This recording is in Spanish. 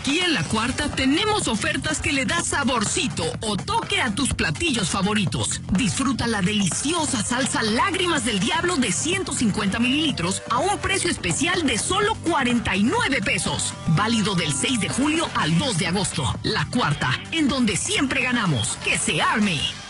Aquí en La Cuarta tenemos ofertas que le da saborcito o toque a tus platillos favoritos. Disfruta la deliciosa salsa Lágrimas del Diablo de 150 mililitros a un precio especial de solo 49 pesos. Válido del 6 de julio al 2 de agosto. La Cuarta, en donde siempre ganamos. ¡Que se arme!